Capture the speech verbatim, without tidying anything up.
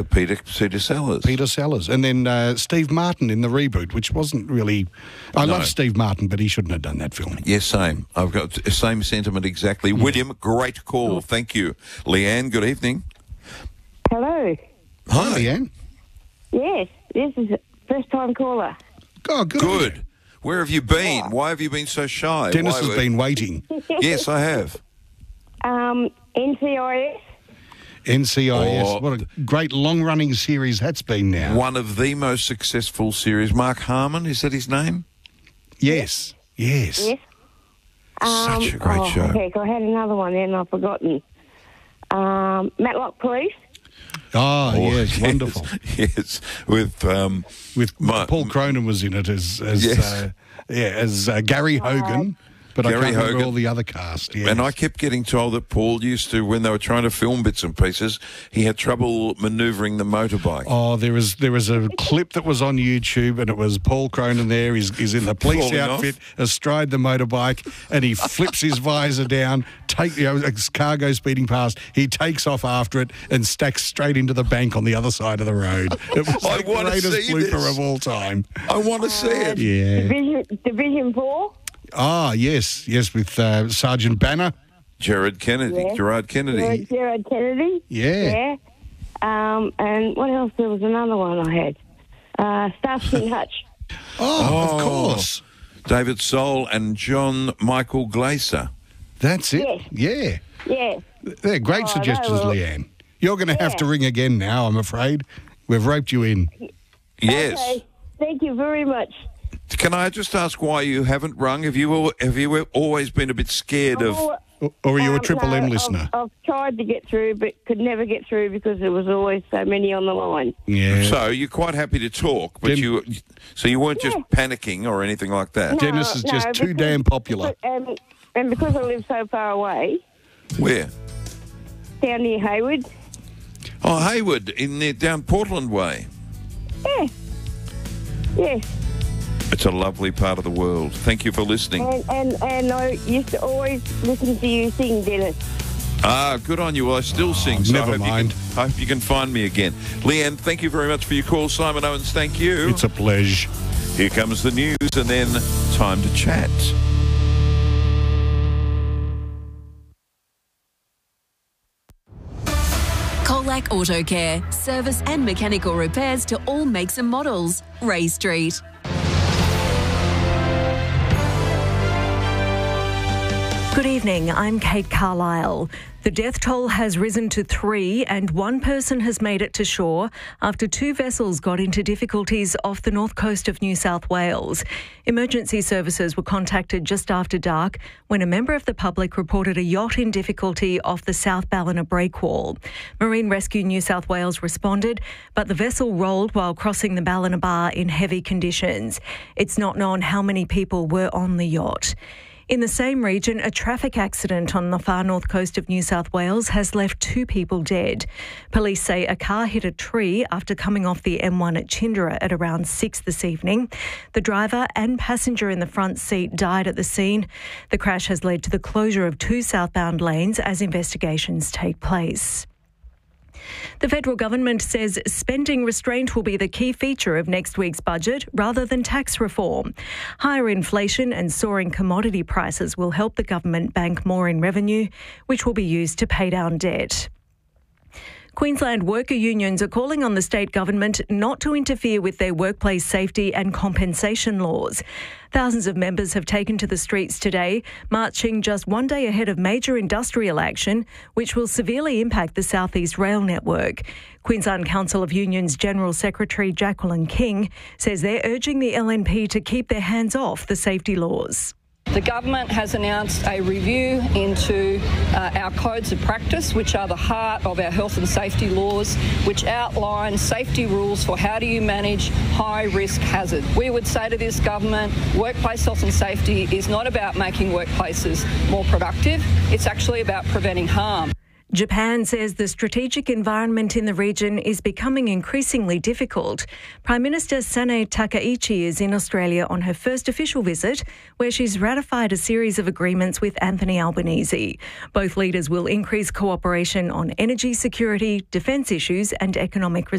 Peter Peter Sellers. Peter Sellers. And then uh, Steve Martin in the reboot, which wasn't really... I No. love Steve Martin, but he shouldn't have done that film. Yes, same. I've got the same sentiment exactly. William, great call. Thank you. Leanne, good evening. Hello. Hi, Leanne. Yes, this is a first-time caller. Oh, good. Good. Where have you been? Why have you been so shy? Dennis Why has were- been waiting. Yes, I have. Um, N C I S. N C I S. Oh. What a great long-running series that's been now. One of the most successful series. Mark Harmon, is that his name? Yes. Yes. Yes. Um, Such a great oh, show. Heck, I had another one then, I've forgotten. Um, Matlock Police. Oh, Oh, yes, wonderful. Yes, with um, With My- Paul Cronin was in it as as Yes. uh, yeah as uh, Gary Hogan, but I Gary can't remember Hogan. all the other cast. Yes. and I kept getting told that Paul used to, when they were trying to film bits and pieces, he had trouble manoeuvring the motorbike. Oh, there was there was a clip that was on YouTube, and it was Paul Cronin there. He's, he's in the police Falling outfit, astride the motorbike, and he flips his visor down. Take you know, a car goes speeding past. He takes off after it and stacks straight into the bank on the other side of the road. It was I the wanna greatest see blooper this. of all time. I want to see it. Yeah. Division, Division four. Ah, yes, yes, with uh, Sergeant Banner. Jared Kennedy, Yeah. Gerard Kennedy. Gerard, Gerard Kennedy. Yeah. Yeah. Um, and what else? There was another one I had. Uh, Starsky and Hutch. Oh, of Oh. course. David Soul and John Michael Glaser. That's it. Yes. Yeah. Yes. They're great Oh, suggestions, they were- Leanne. You're going to have Yeah. to ring again now, I'm afraid. We've roped you in. Yes. Okay. Thank you very much. Can I just ask why you haven't rung? Have you al- have you always been a bit scared of? Oh, Or or are you a um, Triple no, M I've- listener? I've, tried to get through, but could never get through because there was always so many on the line. Yeah. So you're quite happy to talk, but Den- you so you weren't just panicking or anything like that. Dennis is just too because- damn popular. because- um, and because I live so far away, Where? down near Hayward. Oh, Hayward, in there, down Portland Way. Yeah. Yes. It's a lovely part of the world. Thank you for listening. And, and, and I used to always listen to you sing, Dennis. Ah, good on you. Well, I still sing, so never I hope, mind. You can, I hope you can find me again. Leanne, thank you very much for your call. Simon Owens, thank you. It's a pleasure. Here comes the news and then time to chat. Colac Auto Care. Service and mechanical repairs to all makes and models. Ray Street. Good evening, I'm Kate Carlisle. The death toll has risen to three and one person has made it to shore after two vessels got into difficulties off the north coast of New South Wales. Emergency services were contacted just after dark when a member of the public reported a yacht in difficulty off the South Ballina breakwall. Marine Rescue New South Wales responded, but the vessel rolled while crossing the Ballina Bar in heavy conditions. It's not known how many people were on the yacht. In the same region, a traffic accident on the far north coast of New South Wales has left two people dead. Police say a car hit a tree after coming off the M one at Chindera at around six this evening. The driver and passenger in the front seat died at the scene. The crash has led to the closure of two southbound lanes as investigations take place. The federal government says spending restraint will be the key feature of next week's budget rather than tax reform. Higher inflation and soaring commodity prices will help the government bank more in revenue, which will be used to pay down debt. Queensland worker unions are calling on the state government not to interfere with their workplace safety and compensation laws. Thousands of members have taken to the streets today, marching just one day ahead of major industrial action, which will severely impact the South East Rail network. Queensland Council of Unions General Secretary Jacqueline King says they're urging the L N P to keep their hands off the safety laws. The government has announced a review into uh, our codes of practice, which are the heart of our health and safety laws, which outline safety rules for how do you manage high-risk hazard. We would say to this government, workplace health and safety is not about making workplaces more productive, it's actually about preventing harm. Japan says the strategic environment in the region is becoming increasingly difficult. Prime Minister Sane Takaichi is in Australia on her first official visit, where she's ratified a series of agreements with Anthony Albanese. Both leaders will increase cooperation on energy security, defence issues and economic resilience.